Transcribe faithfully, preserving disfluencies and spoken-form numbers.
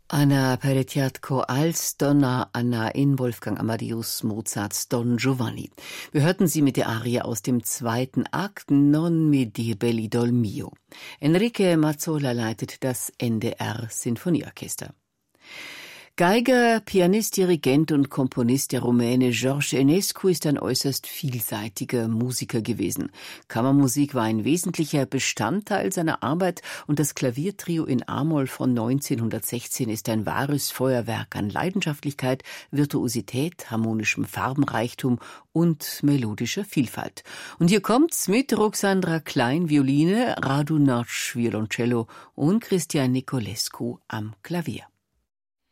Anna Peretiatko als Donna Anna in Wolfgang Amadeus Mozarts Don Giovanni. Wir hörten sie mit der Arie aus dem zweiten Akt Non mi dir bell'idol mio. Enrique Mazzola leitet das N D R Sinfonieorchester. Geiger, Pianist, Dirigent und Komponist der Rumäne George Enescu ist ein äußerst vielseitiger Musiker gewesen. Kammermusik war ein wesentlicher Bestandteil seiner Arbeit und das Klaviertrio in A-Moll von neunzehnhundertsechzehn ist ein wahres Feuerwerk an Leidenschaftlichkeit, Virtuosität, harmonischem Farbenreichtum und melodischer Vielfalt. Und hier kommt's mit Roxandra Klein Violine, Radu Nac Violoncello und Christian Nicolescu am Klavier.